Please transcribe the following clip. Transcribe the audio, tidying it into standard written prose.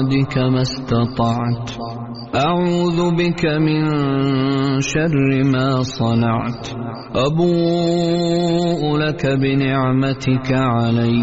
بك ما استطعت أعوذ بك من شر ما صنعت أبوء لك بنعمتك علي